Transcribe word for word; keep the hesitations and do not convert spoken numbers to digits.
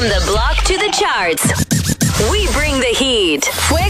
From the block to the charts, we bring the heat. Fuego